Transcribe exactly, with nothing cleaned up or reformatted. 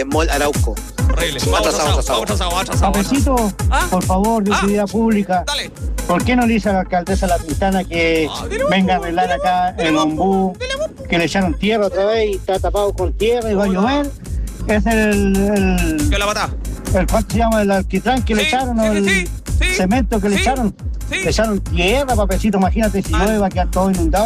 Mall Arauco. Horrible. Vamos Atrasado, atrasado, atrasado. vamos atrasado, vamos atrasado. Papecito, ¿Ah? por favor, de Ah. utilidad pública. Dale. ¿Por qué no le dice a la alcaldesa La Pintana que Ah, dile, venga a vos, arreglar dile, acá vos, dile, el vos, ombú, dile, vos. que le echaron tierra otra vez y está tapado con tierra y va a Hola. llover? Es el, el, Que la patá. el ¿cuánto se llama? El alquitrán que le Sí, echaron, sí, o el sí, sí, cemento que le sí, echaron. sí. Le echaron tierra, papecito, imagínate si Ah. llueve va a quedar todo inundado.